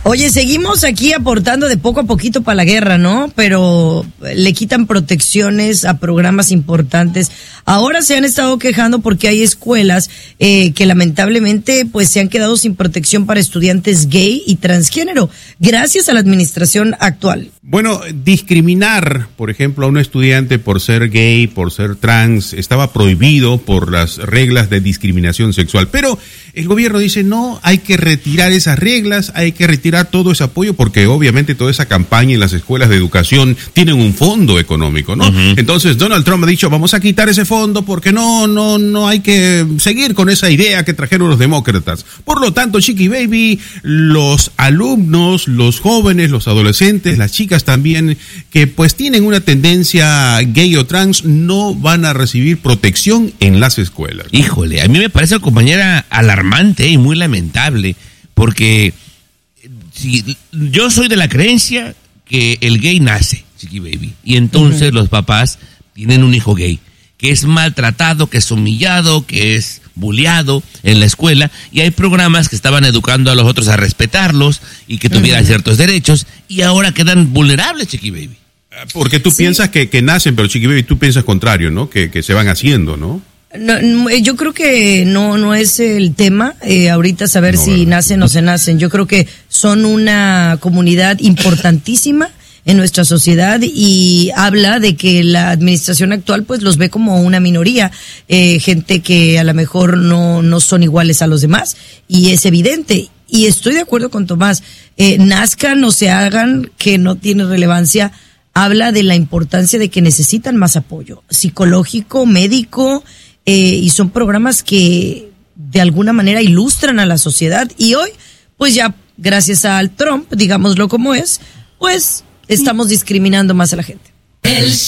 Oye, seguimos aquí aportando de poco a poquito para la guerra, ¿no? Pero le quitan protecciones a programas importantes. Ahora se han estado quejando porque hay escuelas que lamentablemente pues se han quedado sin protección para estudiantes gay y transgénero, gracias a la administración actual. Bueno, discriminar, por ejemplo, a un estudiante por ser gay, por ser trans, estaba prohibido por las reglas de discriminación sexual. Pero el gobierno dice, no, hay que retirar esas reglas, hay que retirar todo ese apoyo, porque obviamente toda esa campaña en las escuelas de educación tienen un fondo económico, ¿no? Uh-huh. Entonces Donald Trump ha dicho, vamos a quitar ese fondo porque no hay que seguir con esa idea que trajeron los demócratas. Por lo tanto, Chiqui Baby, los alumnos, los jóvenes, los adolescentes, las chicas también, que pues tienen una tendencia gay o trans, no van a recibir protección en las escuelas. Híjole, a mí me parece, compañera, alarmante y muy lamentable, porque si yo soy de la creencia que el gay nace, Chiqui Baby, y entonces los papás tienen un hijo gay, que es maltratado, que es humillado, que es bulleado en la escuela, y hay programas que estaban educando a los otros a respetarlos y que tuvieran ciertos derechos, y ahora quedan vulnerables, Chiqui Baby. Porque tú piensas que nacen, pero Chiqui Baby, tú piensas contrario, ¿no? Que se van haciendo, ¿no? No, yo creo que no es el tema ahorita saber si nacen o se nacen. Yo creo que son una comunidad importantísima en nuestra sociedad y habla de que la administración actual pues los ve como una minoría, gente que a lo mejor no son iguales a los demás, y es evidente. Y estoy de acuerdo con Tomás, nazcan o se hagan, que no tiene relevancia, habla de la importancia de que necesitan más apoyo psicológico, médico, y son programas que de alguna manera ilustran a la sociedad, y hoy pues ya gracias al Trump, digámoslo como es, pues estamos discriminando más a la gente.